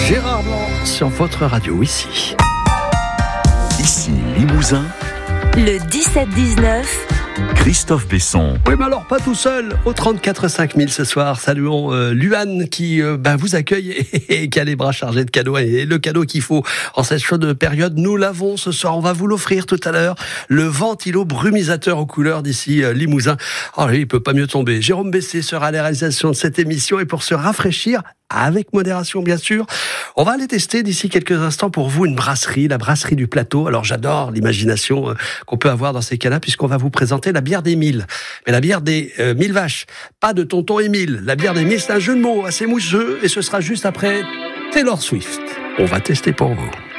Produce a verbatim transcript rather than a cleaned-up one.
Gérard Blanc sur votre radio ici. Ici Limousin, le dix-sept dix-neuf. Christophe Besson. Oui, mais alors pas tout seul. Au trente-quatre cinq mille ce soir, saluons euh, Luan qui euh, bah, vous accueille et, et qui a les bras chargés de cadeaux. Et le cadeau qu'il faut en cette chaude période, nous l'avons ce soir. On va vous l'offrir tout à l'heure. Le ventilo brumisateur aux couleurs d'ici euh, Limousin. Oh, lui, il peut pas mieux tomber. Jérôme Bessé sera à la réalisation de cette émission. Et pour se rafraîchir, avec modération bien sûr, on va aller tester d'ici quelques instants pour vous une brasserie, la brasserie du plateau. Alors j'adore l'imagination euh, qu'on peut avoir dans ces cas-là, puisqu'on va vous présenter la bière des mille. Mais la bière des euh, mille vaches, pas de tonton Émile. La bière des mille, c'est un jeu de mots assez mousseux et ce sera juste après Taylor Swift. On va tester pour vous.